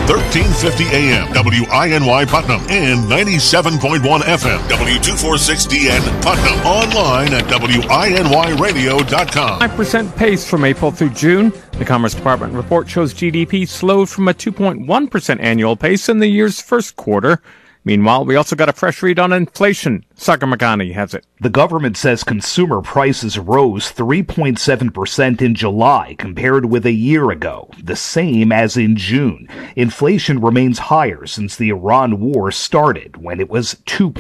1350 AM, WINY Putnam, and 97.1 FM, W246DN Putnam. Online at WINYradio.com. 5% pace from April through June. The Commerce Department report shows GDP slowed from a 2.1% annual pace in the year's first quarter. Meanwhile, we also got a fresh read on inflation. Sagar Magani has it. The government says consumer prices rose 3.7% in July compared with a year ago, the same as in June. Inflation remains higher since the Iran war started, when it was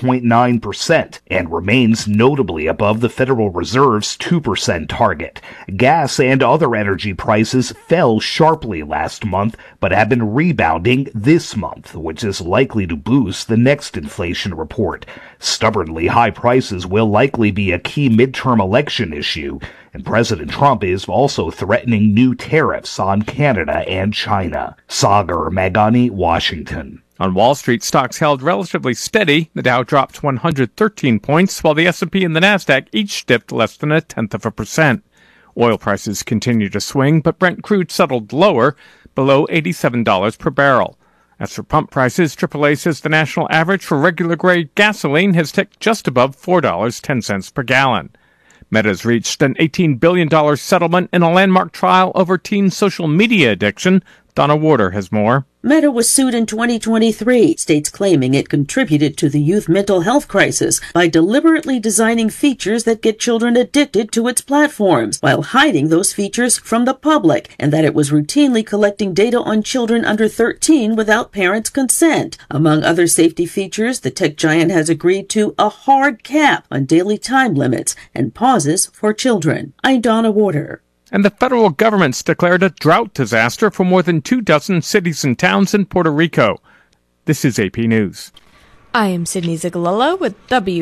2.9%, and remains notably above the Federal Reserve's 2% target. Gas and other energy prices fell sharply last month, but have been rebounding this month, which is likely to boost the next inflation report. Stubbornly high prices will likely be a key midterm election issue, and President Trump is also threatening new tariffs on Canada and China. Sagar Magani, Washington. On Wall Street, stocks held relatively steady. The Dow dropped 113 points, while the S&P and the Nasdaq each dipped less than 0.1%. Oil prices continue to swing, but Brent crude settled lower, below $87 per barrel. As for pump prices, AAA says the national average for regular grade gasoline has ticked just above $4.10 per gallon. Meta's reached an $18 billion settlement in a landmark trial over teen social media addiction. Donna Warder has more. Meta was sued in 2023, states claiming it contributed to the youth mental health crisis by deliberately designing features that get children addicted to its platforms, while hiding those features from the public, and that it was routinely collecting data on children under 13 without parents' consent. Among other safety features, the tech giant has agreed to a hard cap on daily time limits and pauses for children. I'm Donna Warder. And the federal government's declared a drought disaster for more than 24 cities and towns in Puerto Rico. This is AP News. I am Sydney Zigalella with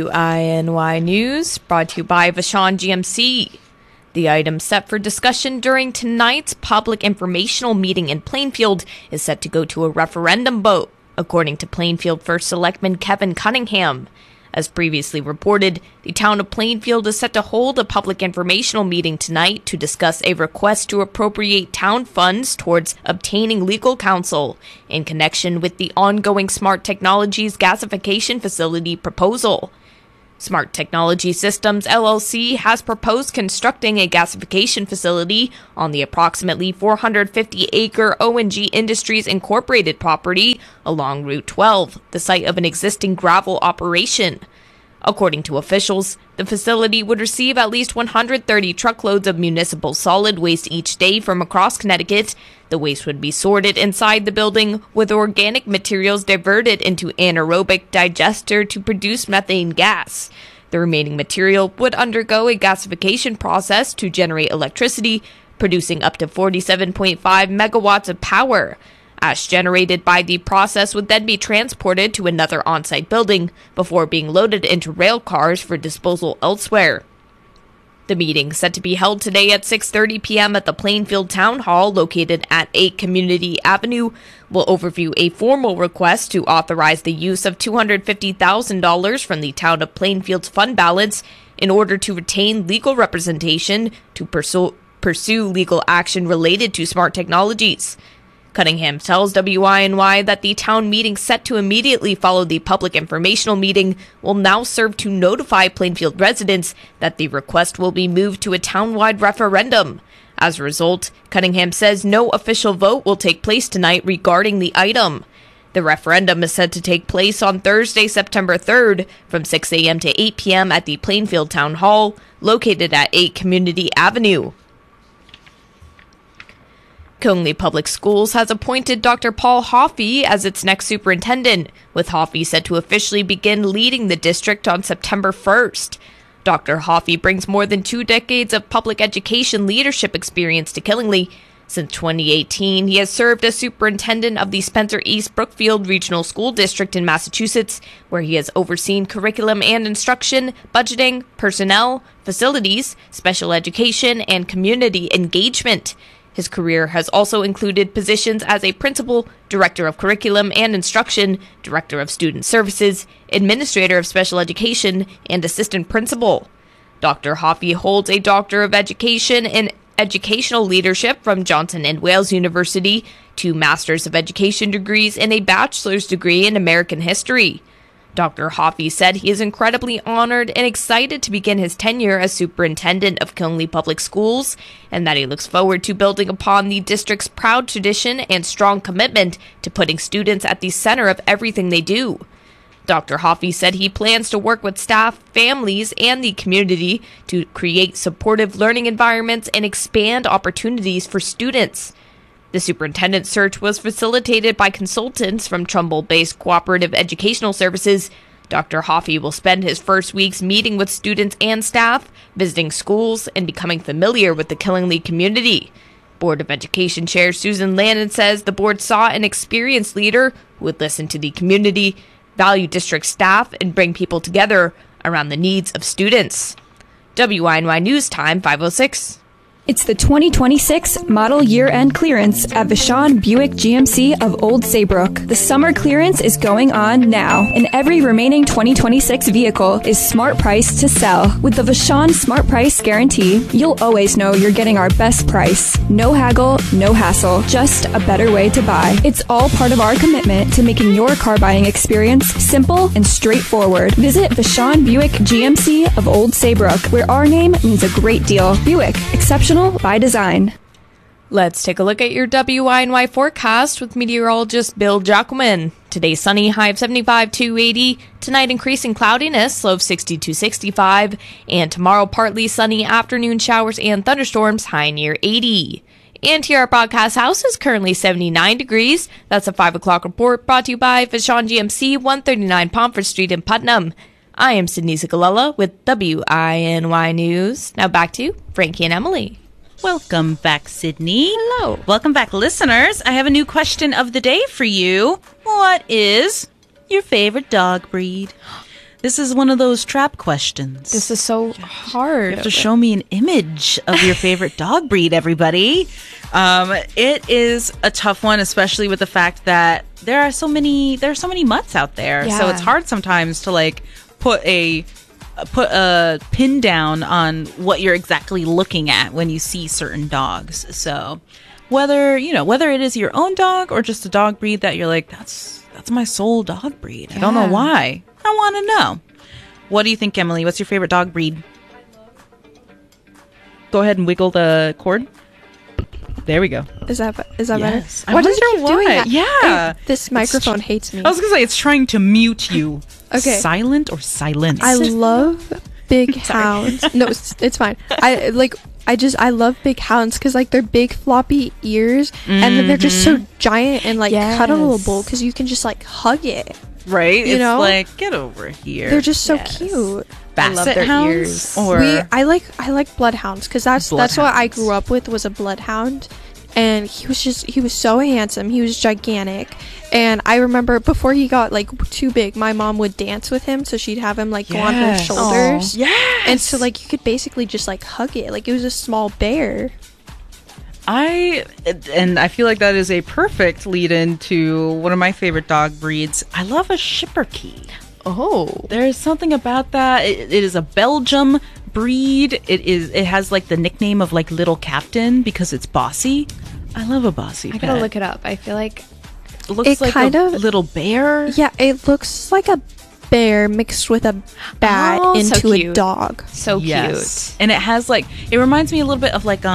WINY News, brought to you by Vashon GMC. The item set for discussion during tonight's public informational meeting in Plainfield is set to go to a referendum vote, according to Plainfield First Selectman Kevin Cunningham. As previously reported, the town of Plainfield is set to hold a public informational meeting tonight to discuss a request to appropriate town funds towards obtaining legal counsel in connection with the ongoing Smart Technologies gasification facility proposal. Smart Technology Systems LLC has proposed constructing a gasification facility on the approximately 450-acre O&G Industries Incorporated property along Route 12, the site of an existing gravel operation. According to officials, the facility would receive at least 130 truckloads of municipal solid waste each day from across Connecticut. The waste would be sorted inside the building, with organic materials diverted into anaerobic digester to produce methane gas. The remaining material would undergo a gasification process to generate electricity, producing up to 47.5 megawatts of power. Ash generated by the process would then be transported to another on-site building before being loaded into rail cars for disposal elsewhere. The meeting, set to be held today at 6:30 p.m. at the Plainfield Town Hall located at 8 Community Avenue, will overview a formal request to authorize the use of $250,000 from the town of Plainfield's fund balance in order to retain legal representation to pursue legal action related to Smart Technologies. Cunningham tells WINY that the town meeting set to immediately follow the public informational meeting will now serve to notify Plainfield residents that the request will be moved to a town-wide referendum. As a result, Cunningham says no official vote will take place tonight regarding the item. The referendum is set to take place on Thursday, September 3rd, from 6 a.m. to 8 p.m. at the Plainfield Town Hall, located at 8 Community Avenue. Conley Public Schools has appointed Dr. Paul Hoffey as its next superintendent, with Hoffey set to officially begin leading the district on September 1st. Dr. Hoffey brings more than 2 decades of public education leadership experience to Killingly. Since 2018, he has served as superintendent of the Spencer East Brookfield Regional School District in Massachusetts, where he has overseen curriculum and instruction, budgeting, personnel, facilities, special education, and community engagement. His career has also included positions as a principal, director of curriculum and instruction, director of student services, administrator of special education, and assistant principal. Dr. Hoffey holds a Doctor of Education in Educational Leadership from Johnson & Wales University, 2 Masters of Education degrees, and a bachelor's degree in American history. Dr. Hoffey said he is incredibly honored and excited to begin his tenure as superintendent of Killingly Public Schools, and that he looks forward to building upon the district's proud tradition and strong commitment to putting students at the center of everything they do. Dr. Hoffey said he plans to work with staff, families, and the community to create supportive learning environments and expand opportunities for students. The superintendent search was facilitated by consultants from Trumbull-based Cooperative Educational Services. Dr. Hoffey will spend his first weeks meeting with students and staff, visiting schools, and becoming familiar with the Killingly community. Board of Education Chair Susan Landon says the board saw an experienced leader who would listen to the community, value district staff, and bring people together around the needs of students. WINY News Time 5:06. It's the 2026 model year-end clearance at Vashon Buick GMC of Old Saybrook. The summer clearance is going on now, and every remaining 2026 vehicle is smart price to sell. With the Vashon Smart Price Guarantee, you'll always know you're getting our best price. No haggle, no hassle, just a better way to buy. It's all part of our commitment to making your car buying experience simple and straightforward. Visit Vashon Buick GMC of Old Saybrook, where our name means a great deal. Buick, exceptional by design. Let's take a look at your WINY forecast with meteorologist Bill Jacquemin. Today sunny, high of 75 to 80. Tonight increasing cloudiness, low of 60 to 65. And tomorrow partly sunny, afternoon showers and thunderstorms, high near 80. And here at Broadcast House is currently 79 degrees. That's a 5 o'clock report brought to you by Vashon GMC, 139 Pomfret Street in Putnam. I am Sydney Zigalella with WINY News. Now back to Frankie and Emily. Welcome back, Sydney. Hello. Welcome back, listeners. I have a new question of the day for you. What is your favorite dog breed? This is one of those trap questions. This is so hard. You have to show me an image of your favorite dog breed, everybody. It is a tough one, especially with the fact that there are so many mutts out there. Yeah. So it's hard sometimes to like put a pin down on what you're exactly looking at when you see certain dogs. So whether it is your own dog or just a dog breed that you're like, that's my soul dog breed. I don't know why. I want to know. What do you think, Emily? What's your favorite dog breed? Go ahead and wiggle the cord. There we go. Is that Yes. better? I What is wonder it doing why. that? Yeah. This microphone hates me. I was going to say, it's trying to mute you. Okay. Silent or silence? I love big hounds. No, it's fine. I love big hounds because like they're big floppy ears and then they're just so giant and like cuddleable because you can just like hug it. Right? You it's know? like, get over here. They're just so cute. I love Basset their hounds? ears. Or I like bloodhounds because that's what I Bloodhounds. grew up with was a bloodhound, and he was so handsome. He was gigantic, and I remember before he got like too big, my mom would dance with him, so she'd have him like go on her Yes. shoulders. Yes. And so like you could basically just like hug it like it was a small bear. I feel like that is a perfect lead-in to one of my favorite dog breeds. I love a Schipperke. Oh. There's something about that. It is a Belgium breed. It has like the nickname of like Little Captain because it's bossy. I love a bossy I pet. gotta look it up. I feel like It looks It like kind a of- little bear. Yeah, it looks like a bear mixed with a bat Oh, so into a cute. dog. so Yes. And it has like, it reminds me a little bit of like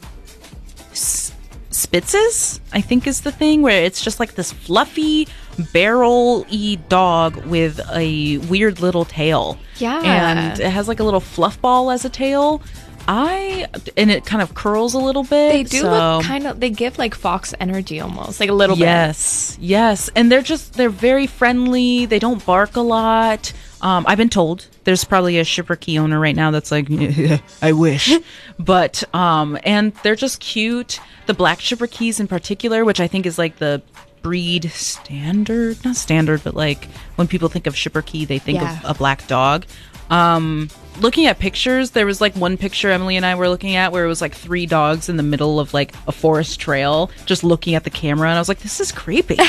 Spitzes, I think is the thing, where it's just like this fluffy barrel-y dog with a weird little tail. Yeah. And it has like a little fluff ball as a tail. And it kind of curls a little bit. They do look kind of, they give like fox energy almost, like a little bit. Yes. And they're very friendly. They don't bark a lot. I've been told there's probably a Schipperke owner right now that's like, I wish. But, and they're just cute. The black Schipperkes in particular, which I think is like the breed standard, not standard, but like when people think of Schipperke, they think of a black dog. Looking at pictures, there was like one picture Emily and I were looking at where it was like 3 dogs in the middle of like a forest trail just looking at the camera, and I was like, this is creepy.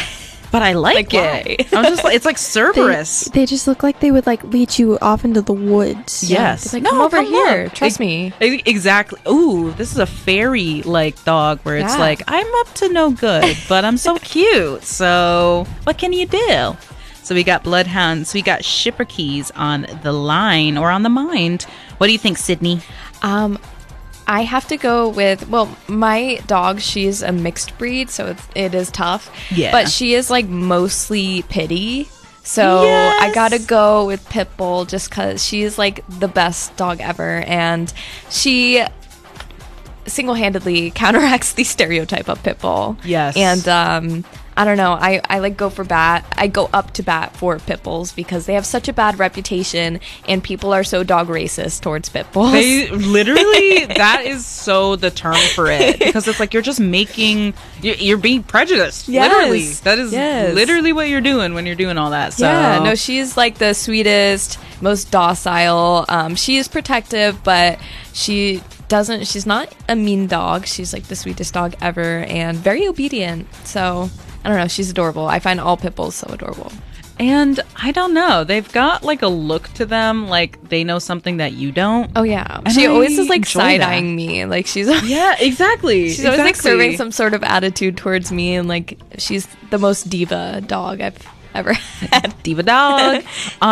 But I like it. I'm just like, it's like Cerberus. They just look like they would like lead you off into the woods. Yes. Like, come over here. Trust me. Exactly. Ooh, this is a fairy-like dog where it's like, I'm up to no good, but I'm so cute. So what can you do? So we got bloodhounds. We got Schipperkes on the line or on the mind. What do you think, Sydney? I have to go with, well, my dog, she's a mixed breed, so it is tough. Yeah. But she is like mostly pitty. So I gotta go with Pitbull just because she is like the best dog ever. And she single-handedly counteracts the stereotype of Pitbull. Yes. And I don't know. I like go for bat. I go up to bat for pit bulls because they have such a bad reputation, and people are so dog racist towards pit bulls. They literally, that is so the term for it, because it's like you're just making, you're being prejudiced. Yes. Literally, that is literally what you're doing when you're doing all that. So yeah, no, she's like the sweetest, most docile. She is protective, but she's not a mean dog. She's like the sweetest dog ever and very obedient. So I don't know, she's adorable. I find all pit bulls so adorable. And I don't know, they've got like a look to them, like they know something that you don't. Oh yeah, and she I always is like enjoy side-eyeing me, like she's yeah, exactly. She's always like serving some sort of attitude towards me, and like she's the most diva dog I've ever had. Diva dog.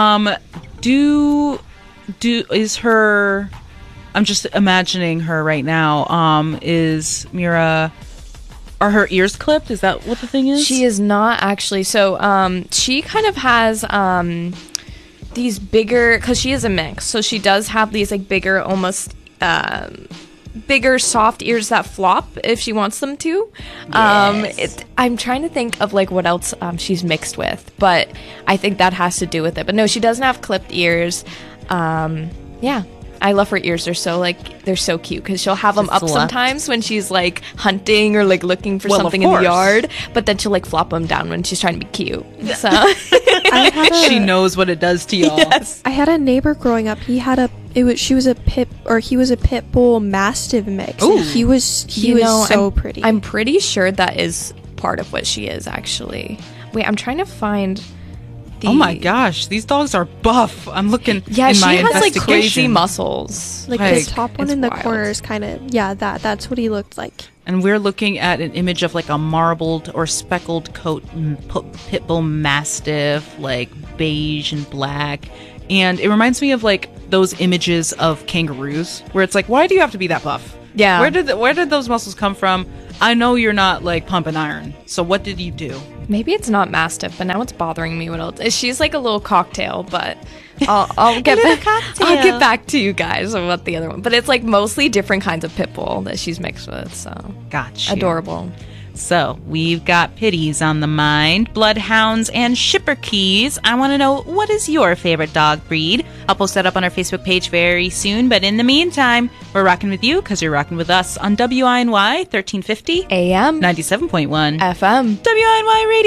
Is her? I'm just imagining her right now. Is Mira? Are her ears clipped? Is that what the thing is? She is not actually. So, she kind of has these bigger, because she is a mix. So she does have these like bigger, almost bigger, soft ears that flop if she wants them to. Yes. I'm trying to think of like what else she's mixed with, but I think that has to do with it. But no, she doesn't have clipped ears. Yeah. I love her ears. They're so cute because she'll have them up sometimes when she's like hunting or like looking for something in the yard, but then she'll like flop them down when she's trying to be cute. So she knows what it does to y'all. Yes. I had a neighbor growing up. He was a pit bull mastiff mix. Ooh. He was so pretty. I'm pretty sure that is part of what she is actually. Wait, I'm trying to find. Oh my gosh, these dogs are buff. I'm looking. Yeah, in she my has like investigation. crazy muscles. Like the top one in the corner is kind of that's what he looked like. And we're looking at an image of like a marbled or speckled coat pit bull mastiff, like beige and black. And it reminds me of like those images of kangaroos where it's like, why do you have to be that buff? Yeah. Where did those muscles come from? I know you're not like pumping iron. So what did you do? Maybe it's not mastiff, but now it's bothering me. What else? She's like a little cocktail, but I'll get back to you guys about the other one. But it's like mostly different kinds of pit bull that she's mixed with. So gotcha. Adorable. So we've got pitties on the mind, bloodhounds, and Schipperkes. I want to know, what is your favorite dog breed? I'll post that up on our Facebook page very soon. But in the meantime, we're rocking with you because you're rocking with us on WINY 1350 AM 97.1 FM WINY Radio.